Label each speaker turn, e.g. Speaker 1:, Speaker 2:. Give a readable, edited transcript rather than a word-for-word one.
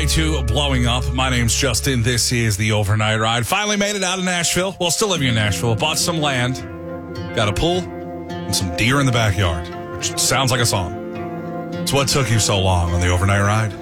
Speaker 1: way to blowing up. My name's Justin. This is the Overnight Ride. Finally made it out of Nashville. Well, still living in Nashville. Bought some land, got a pool, and some deer in the backyard, which sounds like a song. So what took you so long on the Overnight Ride?